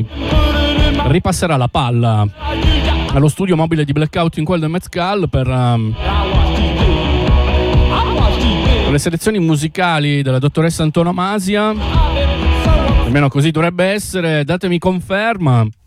ripasserà la palla allo studio mobile di Blackout in quello del Mezcal per le selezioni musicali della dottoressa Antonomasia, almeno così dovrebbe essere. Datemi conferma.